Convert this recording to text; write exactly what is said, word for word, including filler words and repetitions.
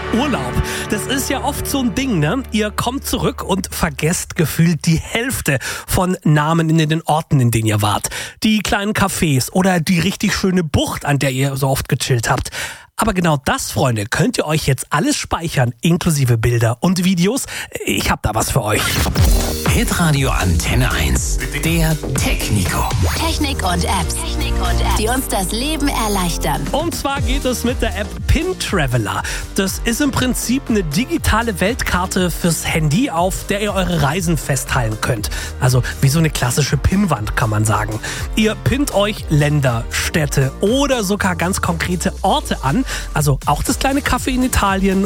Urlaub, das ist ja oft so ein Ding, ne? Ihr kommt zurück und vergesst gefühlt die Hälfte von Namen in den Orten, in denen ihr wart. Die kleinen Cafés oder die richtig schöne Bucht, an der ihr so oft gechillt habt. Aber genau das, Freunde, könnt ihr euch jetzt alles speichern, inklusive Bilder und Videos. Ich hab da was für euch. Hitradio Antenne eins, der Technico. Technik und Apps, Technik und Apps, die uns das Leben erleichtern. Und zwar geht es mit der App Pin Traveler. Das ist im Prinzip eine digitale Weltkarte fürs Handy, auf der ihr eure Reisen festhalten könnt. Also wie so eine klassische Pinwand, kann man sagen. Ihr pinnt euch Länder, Städte oder sogar ganz konkrete Orte an. Also auch das kleine Café in Italien